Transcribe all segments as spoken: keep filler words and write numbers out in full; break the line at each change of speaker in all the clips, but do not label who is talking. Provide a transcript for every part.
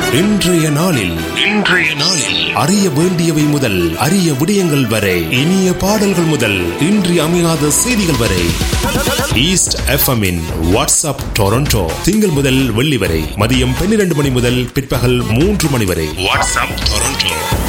இன்றைய நாளில் இன்றைய நாளில் அறிய வேண்டியவை முதல் அரிய விடயங்கள் வரை, இனிய பாடல்கள் முதல் இன்றி அமையாத செய்திகள் வரை, ஈஸ்ட் எஃப்எம்மின் வாட்ஸ்அப் டொரண்டோ திங்கள் முதல் வெள்ளி வரை மதியம் பன்னிரண்டு மணி முதல் பிற்பகல் மூன்று மணி வரை. WhatsApp Toronto.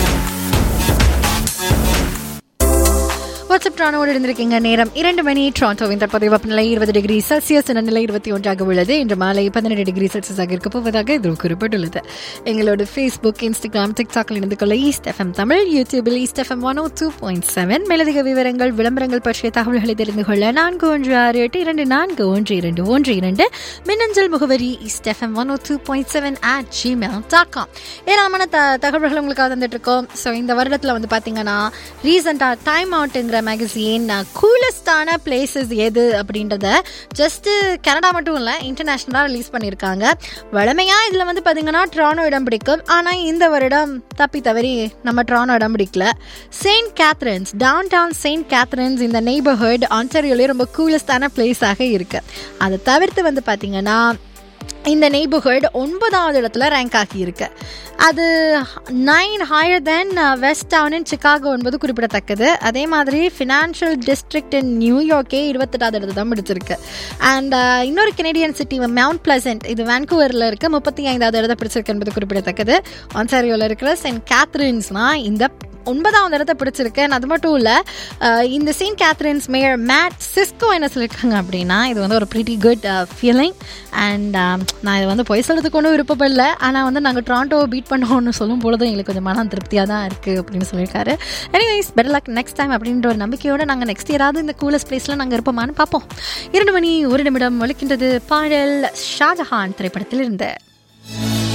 வாட்ஸ்அப் ட்ரானோடு இருந்திருக்கீங்க. நேரம் இரண்டு மணி. டொரண்டோவின் தற்போதைய வெப்பநிலை இருபது டிகிரி செல்சியஸ், நிலை இருபத்தி ஒன்றாக உள்ளது. இன்று மாலை பதினெட்டு டிகிரி செல்சியஸாக இருக்க போவதாக இதில் குறிப்பிட்டுள்ளது. எங்களோட ஃபேஸ்புக், இன்ஸ்டாகிராம், டிக்டாக்கில் இணைந்து கொள்ள ஈஸ்ட் எஃப்எம் தமிழ், யூடியூபில் ஈஸ்ட் எஃப்எம் ஒன் ஓ டூ பாயிண்ட் செவன். மேலதிக விவரங்கள், விளம்பரங்கள் பற்றிய தகவல்களை தெரிந்து கொள்ள நான்கு ஒன்று ஆறு எட்டு இரண்டு நான்கு ஒன்று இரண்டு ஒன்று இரண்டு, மின்னஞ்சல் முகவரி east FM one O two point seven at Gmail dot com. ஏராளமான த தகவல்கள் உங்களுக்காக தந்துட்டு இருக்கோம். ஸோ இந்த வருடத்தில் வந்து பார்த்தீங்கன்னா ரீசெண்டாக டைம் அவுட்டுங்கிற மேகசின் கூலஸ்டான பிளேசஸ் எது அப்படின்றத ஜஸ்ட் கனடா மட்டும் இல்லை, இன்டர்நேஷனலாக ரிலீஸ் பண்ணியிருக்காங்க. வழமையாக இதில் வந்து பார்த்தீங்கன்னா ட்ரானோ இடம் பிடிக்கும். ஆனால் இந்த வருடம் தப்பி தவறி நம்ம ட்ரானோ இடம் பிடிக்கல. Saint Catherine's, down down Saint Catherine's இந்த நெய்பர்ஹுட் ஆன்டாரியோலேயே ரொம்ப கூலஸ்டான பிளேஸாக இருக்கு. அதை தவிர்த்து வந்து பார்த்தீங்கன்னா இந்த நெய்பர்ஹுட் ஒன்பதாவது இடத்துல ரேங்க் ஆகியிருக்கு. அது nine higher then west down in Chicago என்பது குறிப்பிடத்தக்கது. அதே மாதிரி ஃபினான்ஷியல் டிஸ்ட்ரிக்ட் இன் நியூயார்க்கே இருபத்தெட்டாவது இடத்துல தான் பிடிச்சிருக்கு. அண்ட் இன்னொரு கெனடியன் சிட்டி மவுண்ட் பிளசன்ட், இது வான்கூவரில் இருக்க முப்பத்தி ஐந்தாவது இடத்தை பிடிச்சிருக்கு என்பது குறிப்பிடத்தக்கது. ஆன்டாரியோவில் இருக்கிற செயின்ட் கேத்ரின்ஸ்னால் இந்த ஒன்பதாவது இடத்தை பிடிச்சிருக்கு. அது மட்டும் இல்லை, இந்த Saint Catherine's mayor mat Cisco என்ன சொல்லியிருக்காங்க அப்படின்னா, இது வந்து ஒரு ப்ரிட்டி குட் ஃபீலிங். அண்ட் நான் இதை வந்து பொய் சொல்கிறதுக்கு ஒன்றும் விருப்பப்படலை, ஆனால் வந்து நாங்கள் டொரண்டோவை பீட் பண்ணோன்னு சொல்லும் பொழுதும் எங்களுக்கு கொஞ்சம் மன திருப்தியாக தான் இருக்குது அப்படின்னு சொல்லியிருக்காரு. Anyways, better luck next time அப்படின்ற ஒரு நம்பிக்கையோடு நாங்கள் நெக்ஸ்ட் இயராவது இந்த கூலஸ்ட் பிளேஸில் நாங்கள் இருப்போமான்னு பார்ப்போம். இரண்டு மணி ஒரு நிமிடம் ஒழிக்கின்றது. பாடல் ஷாஜஹான் திரைப்படத்தில் இருந்து.